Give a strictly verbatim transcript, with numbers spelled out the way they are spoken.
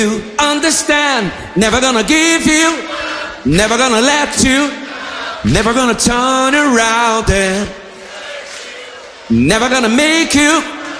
you understand. Never gonna give you, never gonna let you, never gonna turn around and never gonna make you